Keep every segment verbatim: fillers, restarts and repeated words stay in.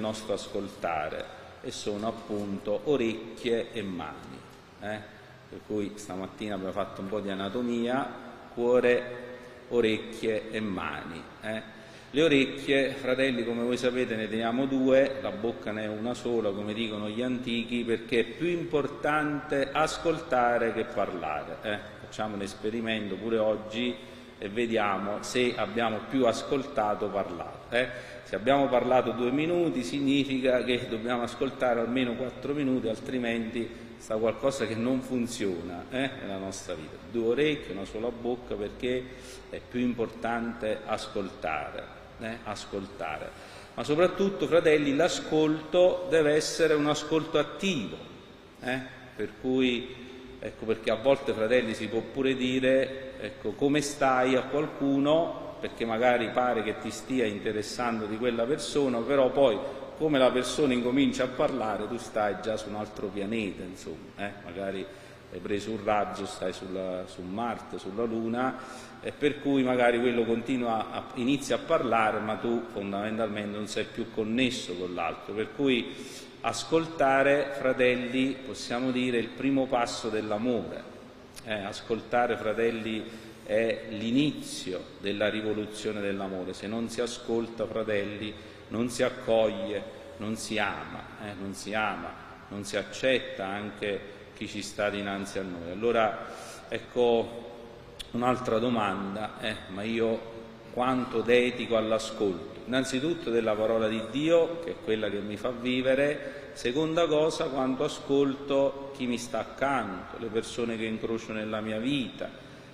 nostro ascoltare, e sono appunto orecchie e mani. Eh? Per cui stamattina abbiamo fatto un po' di anatomia: cuore, orecchie e mani. Eh? Le orecchie, fratelli, come voi sapete, ne teniamo due, la bocca ne è una sola, come dicono gli antichi, perché è più importante ascoltare che parlare. Eh? Facciamo un esperimento pure oggi e vediamo se abbiamo più ascoltato o parlato. Eh? Se abbiamo parlato due minuti significa che dobbiamo ascoltare almeno quattro minuti, altrimenti sta qualcosa che non funziona eh, nella nostra vita. Due orecchie, una sola bocca, perché è più importante ascoltare. Eh, ascoltare. Ma soprattutto, fratelli, l'ascolto deve essere un ascolto attivo, eh? Per cui, ecco perché a volte, fratelli, si può pure dire, ecco, come stai a qualcuno, perché magari pare che ti stia interessando di quella persona, però poi, come la persona incomincia a parlare, tu stai già su un altro pianeta, insomma, eh? Magari hai preso un raggio, stai sulla, su Marte, sulla Luna, e per cui magari quello continua a, inizia a parlare, ma tu fondamentalmente non sei più connesso con l'altro. Per cui ascoltare, fratelli, possiamo dire, è il primo passo dell'amore. Eh, ascoltare, fratelli, è l'inizio della rivoluzione dell'amore. Se non si ascolta, fratelli, non si accoglie, non si ama, eh, non si ama, non si accetta anche chi ci sta dinanzi a noi. Allora, ecco, un'altra domanda, eh, ma io quanto dedico all'ascolto? Innanzitutto della parola di Dio, che è quella che mi fa vivere. Seconda cosa, quanto ascolto chi mi sta accanto, le persone che incrocio nella mia vita,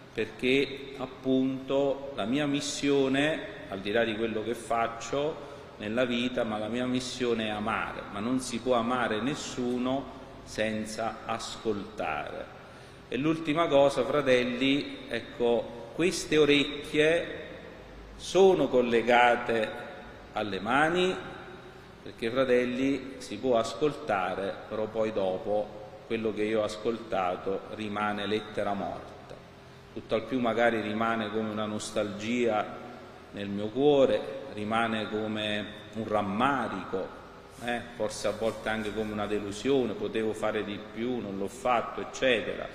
perché appunto la mia missione, al di là di quello che faccio nella vita, ma la mia missione è amare, ma non si può amare nessuno senza ascoltare. E l'ultima cosa, fratelli, ecco, queste orecchie sono collegate alle mani, perché, fratelli, si può ascoltare, però poi dopo quello che io ho ascoltato rimane lettera morta. Tutt'al più magari rimane come una nostalgia nel mio cuore, rimane come un rammarico, eh? forse a volte anche come una delusione, potevo fare di più, non l'ho fatto, eccetera.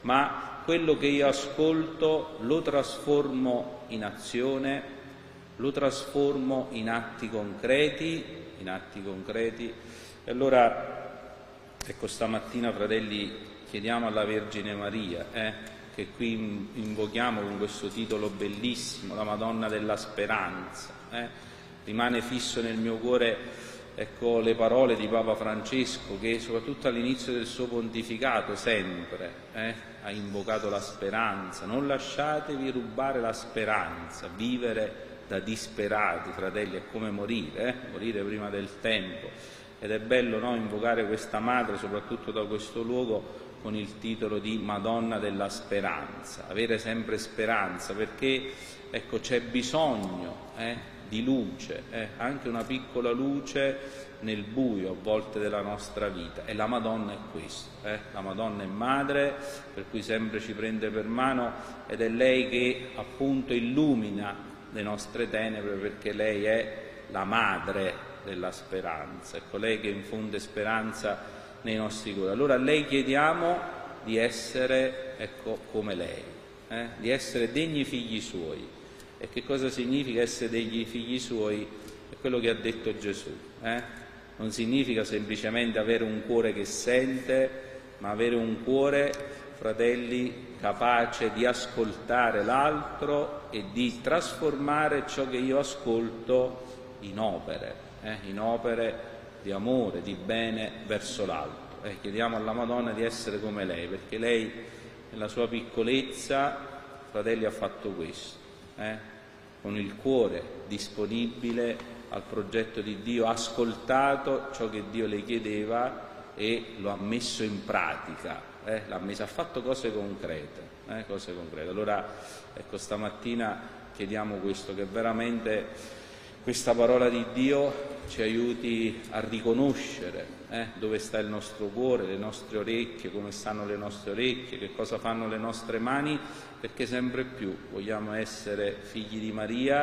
Ma quello che io ascolto lo trasformo in azione, lo trasformo in atti concreti, in atti concreti. E allora, ecco, stamattina, fratelli, chiediamo alla Vergine Maria, eh, che qui invochiamo con questo titolo bellissimo, la Madonna della Speranza. Eh. Rimane fisso nel mio cuore, ecco, le parole di Papa Francesco, che soprattutto all'inizio del suo pontificato sempre eh, ha invocato la speranza. Non lasciatevi rubare la speranza, vivere da disperati, fratelli, è come morire, eh? morire prima del tempo. Ed è bello, no, invocare questa madre, soprattutto da questo luogo, con il titolo di Madonna della Speranza, avere sempre speranza, perché ecco, c'è bisogno eh, di luce, eh, anche una piccola luce nel buio a volte della nostra vita, e la Madonna è questo, eh? la Madonna è madre, per cui sempre ci prende per mano, ed è lei che appunto illumina le nostre tenebre, perché lei è la madre della speranza, ecco, lei che infonde speranza nei nostri cuori. Allora a lei chiediamo di essere, ecco, come lei, eh? di essere degni figli suoi. E che cosa significa essere degli figli suoi? È quello che ha detto Gesù. Eh? Non significa semplicemente avere un cuore che sente, ma avere un cuore, fratelli, capace di ascoltare l'altro e di trasformare ciò che io ascolto in opere, eh? in opere di amore, di bene verso l'altro. Eh, chiediamo alla Madonna di essere come lei, perché lei nella sua piccolezza, fratelli, ha fatto questo, eh? con il cuore disponibile al progetto di Dio, ha ascoltato ciò che Dio le chiedeva e lo ha messo in pratica, eh? l'ha messo, ha fatto cose concrete, eh? cose concrete. Allora, ecco, stamattina chiediamo questo, che veramente questa parola di Dio ci aiuti a riconoscere eh, dove sta il nostro cuore, le nostre orecchie, come stanno le nostre orecchie, che cosa fanno le nostre mani, perché sempre più vogliamo essere figli di Maria,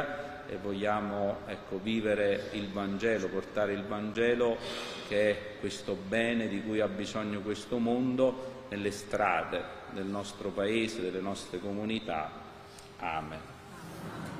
e vogliamo ecco, vivere il Vangelo, portare il Vangelo, che è questo bene di cui ha bisogno questo mondo, nelle strade del nostro paese, delle nostre comunità. Amen.